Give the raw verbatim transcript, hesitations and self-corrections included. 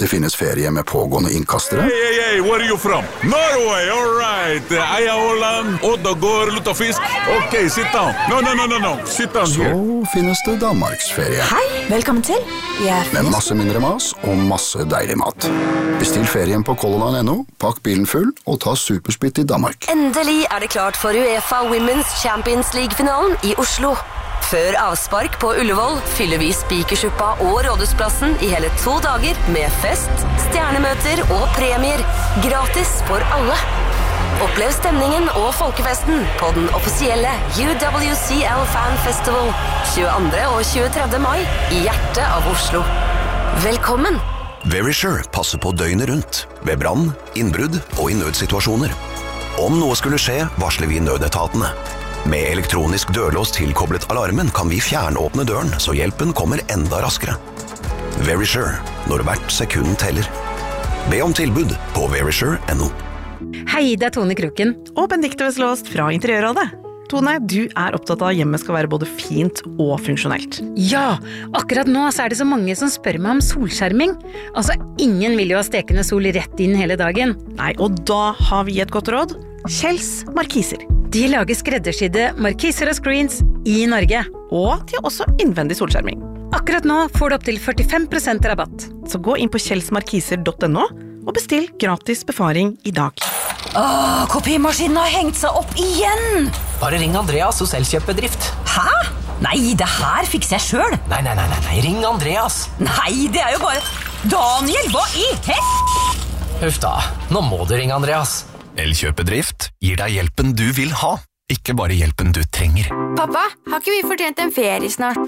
Det finnes ferie med pågående innkastere. Hey, hey, hey, where are you from? Norway, all right. Jeg er Holland, og da går lutefisk. Ok, sit down. No, no, no, no, no. Sit down Så here. finnes det Danmarksferie. Hei, velkommen til. Jeg Med masse mindre mas og masse deilig mat. Bestill ferien på Color Line punktum no, pakk bilen full og ta supersplitt i Danmark. Endelig er det klart for UEFA Women's Champions League-finalen i Oslo. Før avspark på Ullevål fyller vi Spikersuppa og Rådhusplassen i hele to dager med fest, stjernemøter og premier. Gratis for alle. Opplev stemningen og folkefesten på den offisielle U W C L Fan Festival tjueandre og tjuetredje mai i hjertet av Oslo. Velkommen! Verisure passer på døgnet rundt, ved brann, innbrudd og i nødsituasjoner. Om noe skulle skje, varsler vi nødetatene. Med elektronisk dørlås tilkoblet alarmen kan vi fjernåpne døren, så hjelpen kommer enda raskere. Verisure, når hvert sekund teller. Be om tilbud på verisure punktum no. Hei, det er Tone Kroken. Og Benedikte Veslåst fra Interiørrådet. Tone, du er opptatt av at hjemmet skal være både fint og funksjonelt. Ja, akkurat nå så er det så mange som spør meg om solskjerming. Altså, ingen vil jo ha stekende sol rett inn hele dagen. Nei, og da har vi et godt råd. Kjells Markiser. De lager skreddersydde markiser og screens i Norge. Og de har også innvendig solskjerming. Akkurat nå får du opp til førtifem prosent rabatt. Så gå inn på kjelsmarkiser punktum no og bestill gratis befaring i dag. Åh, kopimaskinen har hengt seg opp igjen! Bare ring Andreas hos Elkjøpbedrift. Hæ? Nei, det her fikser jeg selv. Nei, nei, nei, nei, ring Andreas. Nei, det er jo bare... Daniel, hva i hest? Huff da, nå må du ringe Andreas. Elkjøpbedrift gir deg hjelpen du vil ha, ikke bare hjelpen du trenger. Pappa, har ikke vi fortjent en ferie snart?